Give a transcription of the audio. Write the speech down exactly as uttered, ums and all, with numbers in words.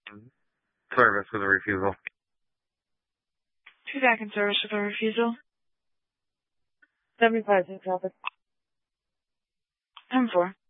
Service with a refusal. Two back in service with a refusal. seventy-five, six traffic. ten four.